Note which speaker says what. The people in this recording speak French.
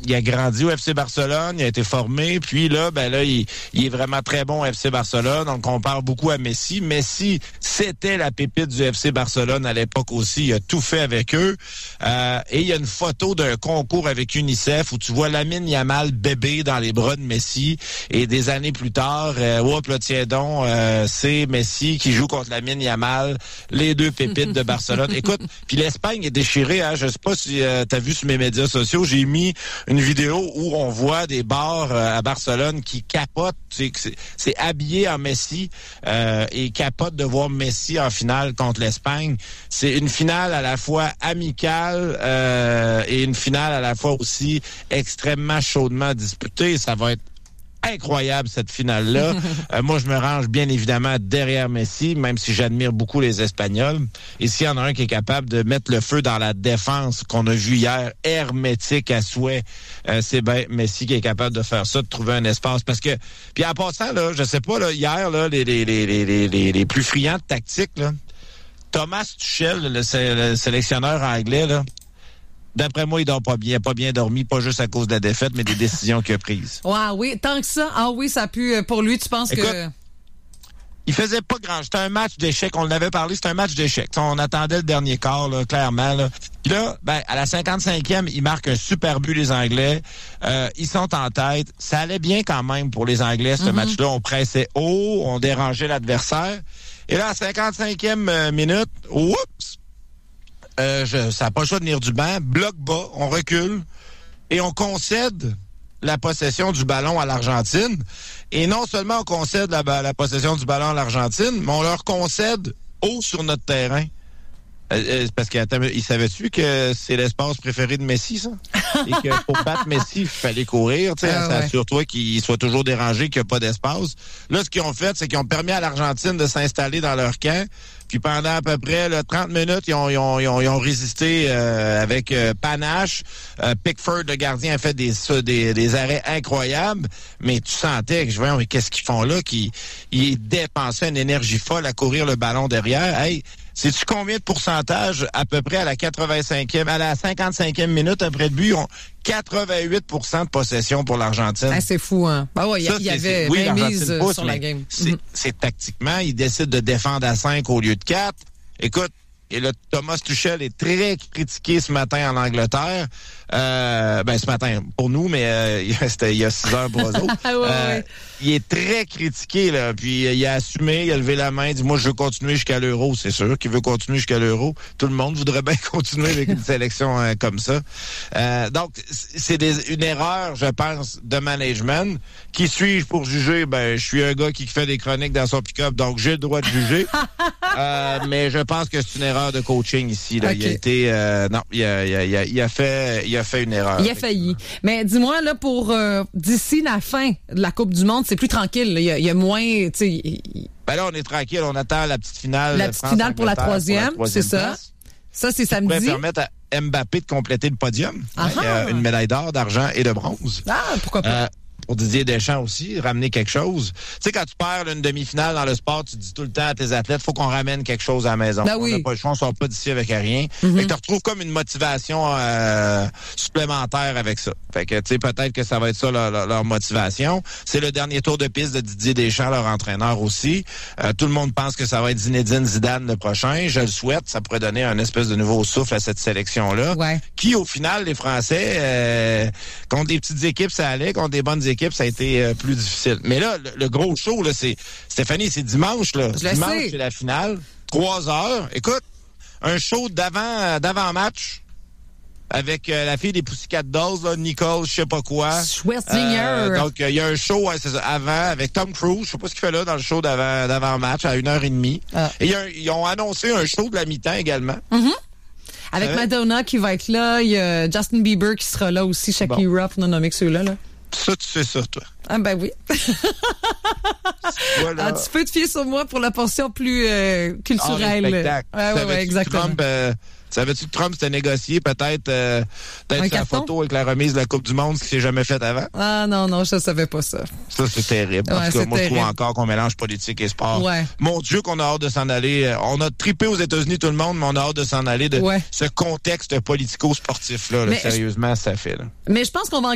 Speaker 1: il a grandi au FC Barcelone, il a été formé, puis là, il est vraiment très bon au FC Barcelone. On le compare beaucoup à Messi. Messi, c'était la pépite du FC Barcelone à l'époque aussi. Il a tout fait avec eux. Et il y a une photo d'un concours avec UNICEF où tu vois Lamine Yamal bébé dans les bras de Messi. Et des années plus tard, tiens donc, c'est Messi qui joue contre Lamine Yamal, les deux pépites de Barcelone. Écoute, puis l'Espagne est déchirée. Hein? Je sais pas si t'as vu sur mes médias sociaux, j'ai mis une vidéo où on voit des bars à Barcelone qui capotent. C'est habillé en Messi et capotent de voir Messi en finale contre l'Espagne. C'est une finale à la fois amicale et une finale à la fois aussi extrêmement chaudement disputée. Ça va être incroyable, cette finale-là. Moi, je me range bien évidemment derrière Messi, même si j'admire beaucoup les Espagnols. Et s'il y en a un qui est capable de mettre le feu dans la défense qu'on a vu hier, hermétique à souhait, c'est bien Messi qui est capable de faire ça, de trouver un espace. Parce que, puis en passant, là, je sais pas, là, hier, là, les plus friands de tactique, là, Thomas Tuchel, le sélectionneur anglais, là, d'après moi, il dort pas bien dormi, pas juste à cause de la défaite, mais des décisions qu'il a prises.
Speaker 2: Ah oui, tant que ça. Ah oui, ça a pu, pour lui, tu penses que...
Speaker 1: Il faisait pas grand. C'était un match d'échecs. On l'avait parlé, c'était un match d'échecs. On attendait le dernier quart, là, clairement. Là. Puis là, à la 55e, ils marquent un super but, les Anglais. Ils sont en tête. Ça allait bien quand même pour les Anglais, ce match-là. On pressait haut, on dérangeait l'adversaire. Et là, à la 55e minute, oups! Ça n'a pas le choix de venir du banc. Bloc bas, on recule et on concède la possession du ballon à l'Argentine. Et non seulement on concède la possession du ballon à l'Argentine, mais on leur concède haut sur notre terrain. Parce qu'il savait-tu que c'est l'espace préféré de Messi, ça? Et que pour battre Messi, il fallait courir, tu sais, assure-toi qu'il soit toujours dérangé, qu'il n'y a pas d'espace. Là, ce qu'ils ont fait, c'est qu'ils ont permis à l'Argentine de s'installer dans leur camp. Puis pendant à peu près 30 minutes, ils ont résisté avec panache. Pickford, le gardien, a fait des arrêts incroyables. Mais tu sentais que, voyons, mais qu'est-ce qu'ils font là? Qu'ils dépensaient une énergie folle à courir le ballon derrière. Hey, sais-tu combien de pourcentage à peu près à la 55e minute après le but? Ils ont 88% de possession pour l'Argentine.
Speaker 2: Ah, c'est fou, hein? Bah ouais, il y avait mise sur la game.
Speaker 1: C'est tactiquement, ils décident de défendre à 5 au lieu de 4. Écoute, et là, Thomas Tuchel est très critiqué ce matin en Angleterre. Ce matin pour nous, mais c'était il y a 6 heures pour eux autres. Il est très critiqué, là. Puis il a assumé, il a levé la main, il dit moi je veux continuer jusqu'à l'Euro. C'est sûr qu'il veut continuer jusqu'à l'Euro. Tout le monde voudrait bien continuer avec une sélection comme ça. Donc c'est une erreur, je pense, de management. Qui suis-je pour juger? Je suis un gars qui fait des chroniques dans son pick-up, donc j'ai le droit de juger. Mais je pense que c'est une erreur de coaching ici. Là. Okay. Il a fait une erreur.
Speaker 2: Il a failli. Mais dis-moi, là, pour d'ici la fin de la Coupe du Monde, c'est plus tranquille. Il y a moins...
Speaker 1: là, on est tranquille. On attend la petite finale.
Speaker 2: La petite finale pour la troisième, c'est ça. Ça, c'est samedi.
Speaker 1: Ça pourrait permettre à Mbappé de compléter le podium. Une médaille d'or, d'argent et de bronze.
Speaker 2: Ah, pourquoi pas?
Speaker 1: Pour Didier Deschamps aussi, ramener quelque chose. Tu sais, quand tu perds une demi-finale dans le sport, tu dis tout le temps à tes athlètes, faut qu'on ramène quelque chose à la maison.
Speaker 2: Ben oui.
Speaker 1: On n'a pas le choix, on sort pas d'ici avec rien. Fait que tu retrouves comme une motivation supplémentaire avec ça. Fait que, tu sais, peut-être que ça va être ça leur motivation. C'est le dernier tour de piste de Didier Deschamps, leur entraîneur aussi. Tout le monde pense que ça va être Zinedine Zidane le prochain. Je le souhaite. Ça pourrait donner un espèce de nouveau souffle à cette sélection-là.
Speaker 2: Ouais.
Speaker 1: Qui, au final, les Français, contre des petites équipes, ça allait. Contre des bonnes équipes, ça a été plus difficile. Mais là, le gros show, là, c'est Stéphanie, c'est dimanche, là. Dimanche, c'est la finale. 3 heures. Écoute, un show d'avant-match avec la fille des Pussycat Dolls, là, Nicole, je sais pas quoi.
Speaker 2: Schwarzenegger.
Speaker 1: Donc, il y a un show c'est ça, avant avec Tom Cruise. Je sais pas ce qu'il fait là dans le show d'avant-match à 1h30. Et ils ont annoncé un show de la mi-temps également.
Speaker 2: Avec Madonna qui va être là. Il y a Justin Bieber qui sera là aussi. Shakira, pour nommer que ceux-là, là.
Speaker 1: Ça, tu sais ça, toi.
Speaker 2: Ah, ben oui.
Speaker 1: Voilà.
Speaker 2: Tu peux te fier sur moi pour la portion plus culturelle.
Speaker 1: Ouais,
Speaker 2: exactement.
Speaker 1: Trump, savais-tu que Trump s'était négocié peut-être sa photo avec la remise de la Coupe du Monde, ce qui s'est jamais fait avant?
Speaker 2: Ah non, je savais pas ça.
Speaker 1: Ça, c'est terrible. En tout cas, moi, je trouve encore qu'on mélange politique et sport.
Speaker 2: Ouais.
Speaker 1: Mon Dieu, qu'on a hâte de s'en aller. On a trippé aux États-Unis, tout le monde, mais on a hâte de s'en aller de ce contexte politico-sportif-là. Sérieusement, ça fait. Là.
Speaker 2: Mais je pense qu'on va